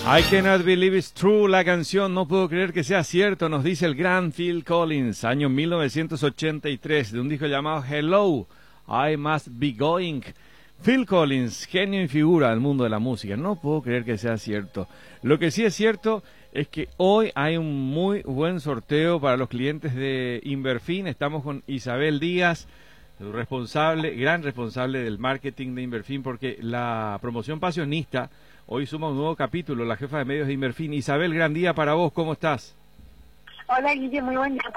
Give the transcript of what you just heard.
I cannot believe it's true, la canción No puedo creer que sea cierto, nos dice el gran Phil Collins, año 1983, de un disco llamado Hello, I Must Be Going. Phil Collins, genio y figura del mundo de la música, no puedo creer que sea cierto. Lo que sí es cierto es que hoy hay un muy buen sorteo para los clientes de Inverfin. Estamos con Isabel Díaz, gran responsable del marketing de Inverfin, porque la promoción pasionista hoy suma un nuevo capítulo, la jefa de medios de Inverfin. Isabel, gran día para vos, ¿cómo estás? Hola Guille, muy buen día